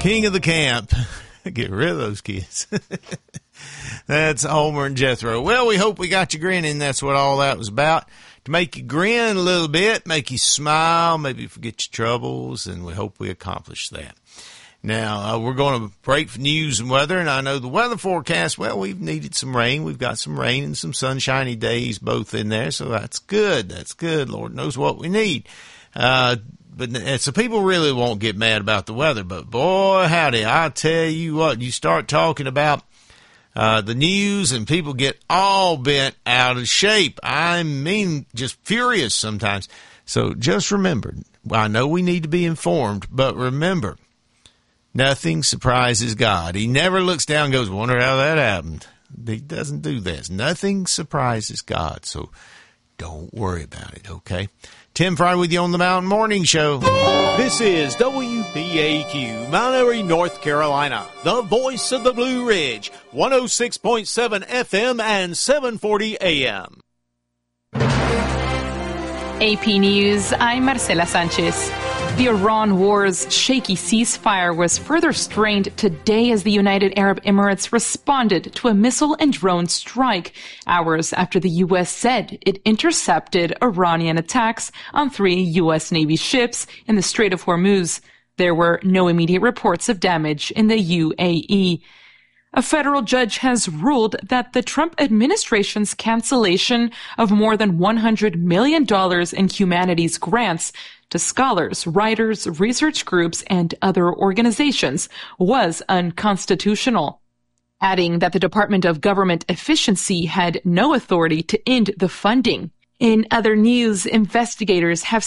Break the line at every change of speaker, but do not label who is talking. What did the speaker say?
King of the camp. Get rid of those kids. That's Homer and Jethro. Well, we hope we got you grinning. That's what all that was about. To make you grin a little bit, make you smile, maybe forget your troubles, and we hope we accomplish that. Now, we're going to break for news and weather, and I know the weather forecast, well, we've needed some rain. We've got some rain and some sunshiny days both in there, so that's good. That's good. Lord knows what we need. So people really won't get mad about the weather, but boy, howdy, I tell you what, you start talking about the news and people get all bent out of shape. I mean, just furious sometimes. So just remember, I know we need to be informed, but remember, nothing surprises God. He never looks down and goes, wonder how that happened. He doesn't do this. Nothing surprises God, so don't worry about it, okay? Tim Fry with you on the Mountain Morning Show.
This is WBAQ, Mount Airy, North Carolina, the voice of the Blue Ridge, 106.7 FM and 740 AM.
AP News, I'm Marcela Sanchez. The Iran war's shaky ceasefire was further strained today as the United Arab Emirates responded to a missile and drone strike, hours after the U.S. said it intercepted Iranian attacks on 3 U.S. Navy ships in the Strait of Hormuz. There were no immediate reports of damage in the UAE. A federal judge has ruled that the Trump administration's cancellation of more than $100 million in humanities grants to scholars, writers, research groups, and other organizations was unconstitutional, adding that the Department of Government Efficiency had no authority to end the funding. In other news, investigators have